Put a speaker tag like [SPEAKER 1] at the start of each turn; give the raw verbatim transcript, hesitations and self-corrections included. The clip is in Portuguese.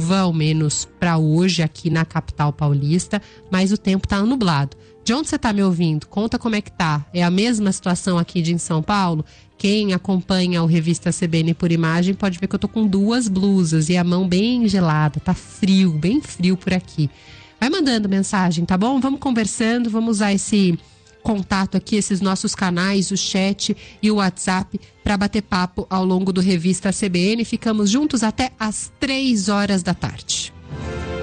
[SPEAKER 1] chuva, ao menos para hoje aqui na capital paulista, mas o tempo tá nublado. De onde você tá me ouvindo? Conta como é que tá. É a mesma situação aqui de em São Paulo? Quem acompanha o Revista C B N por imagem pode ver que eu tô com duas blusas e a mão bem gelada. Tá frio, bem frio por aqui. Vai mandando mensagem, tá bom? Vamos conversando, vamos usar esse contato aqui, esses nossos canais, o chat e o WhatsApp para bater papo ao longo do Revista C B N. Ficamos juntos até às três horas da tarde.